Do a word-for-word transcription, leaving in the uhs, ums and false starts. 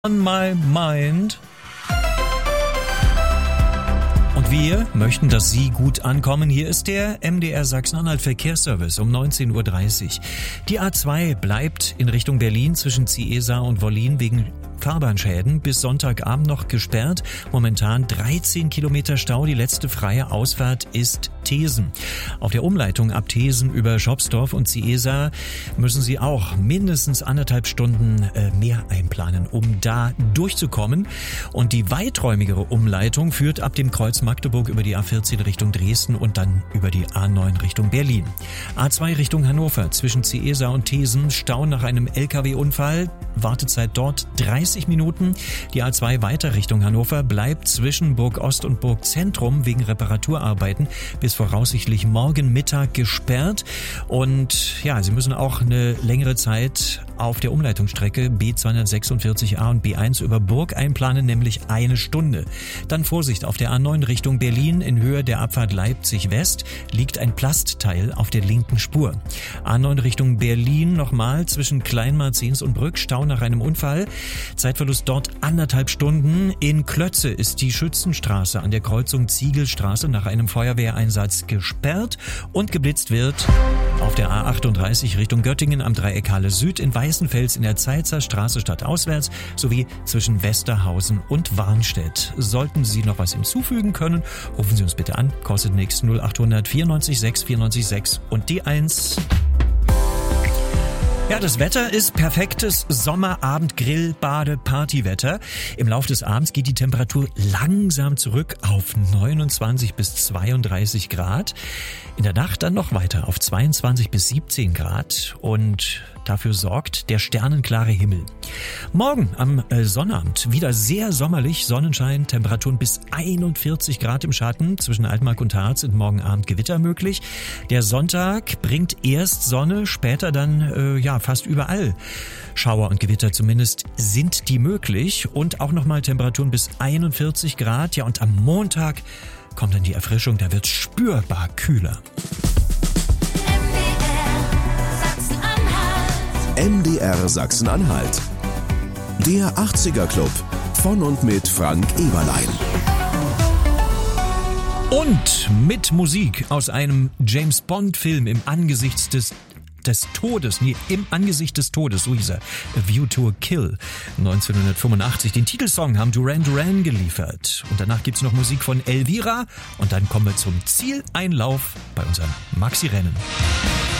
On my mind. Und wir möchten, dass Sie gut ankommen. Hier ist der M D R Sachsen-Anhalt Verkehrsservice um neunzehn Uhr dreißig. Die A zwei bleibt in Richtung Berlin zwischen Ziesar und Wollin wegen Fahrbahnschäden bis Sonntagabend noch gesperrt. Momentan dreizehn Kilometer Stau. Die letzte freie Ausfahrt ist Thesen. Auf der Umleitung ab Thesen über Schopsdorf und Ziesar müssen Sie auch mindestens anderthalb Stunden äh, mehr einplanen, um da durchzukommen. Und die weiträumigere Umleitung führt ab dem Kreuz Magdeburg über die A vierzehn Richtung Dresden und dann über die A neun Richtung Berlin. A zwei Richtung Hannover zwischen Ziesar und Thesen. Stau nach einem L K W-Unfall. Wartezeit dort dreißig Minuten. Die A zwei weiter Richtung Hannover bleibt zwischen Burg Ost und Burg Zentrum wegen Reparaturarbeiten bis voraussichtlich morgen Mittag gesperrt. Und ja, Sie müssen auch eine längere Zeit auf der Umleitungsstrecke B zweihundertsechsundvierzig A und B eins über Burg einplanen, nämlich eine Stunde. Dann Vorsicht, auf der A neun Richtung Berlin in Höhe der Abfahrt Leipzig West liegt ein Plastteil auf der linken Spur. A neun Richtung Berlin nochmal zwischen Kleinmarzens und Brück, Stau nach einem Unfall. Zeitverlust dort anderthalb Stunden. In Klötze ist die Schützenstraße an der Kreuzung Ziegelstraße nach einem Feuerwehreinsatz gesperrt und geblitzt wird auf der A achtunddreißig Richtung Göttingen am Dreieck Halle Süd, in Weißenfels in der Zeitzer Straße stadtauswärts sowie zwischen Westerhausen und Warnstedt. Sollten Sie noch was hinzufügen können, rufen Sie uns bitte an. Kostet nichts. null achthundert vierundneunzig sechs vierundneunzig sechs und die eins. Ja, das Wetter ist perfektes Sommerabend, Grill, Bade, Partywetter. Im Laufe des Abends geht die Temperatur langsam zurück auf neunundzwanzig bis zweiunddreißig Grad. In der Nacht dann noch weiter auf zweiundzwanzig bis siebzehn Grad und dafür sorgt der sternenklare Himmel. Morgen am äh, Sonnabend wieder sehr sommerlich, Sonnenschein, Temperaturen bis einundvierzig Grad im Schatten. Zwischen Altmark und Harz sind morgen Abend Gewitter möglich. Der Sonntag bringt erst Sonne, später dann äh, ja fast überall Schauer und Gewitter zumindest sind die möglich und auch nochmal Temperaturen bis einundvierzig Grad. Ja, und am Montag kommt dann die Erfrischung, da wird es spürbar kühler. M D R Sachsen-Anhalt. Der achtziger Club von und mit Frank Eberlein. Und mit Musik aus einem James-Bond-Film im Angesicht des des Todes, nee, im Angesicht des Todes, so hieß er, A View to a Kill, neunzehnhundertfünfundachtzig. Den Titelsong haben Duran Duran geliefert. Und danach gibt's noch Musik von Elvira und dann kommen wir zum Zieleinlauf bei unserem Maxi-Rennen.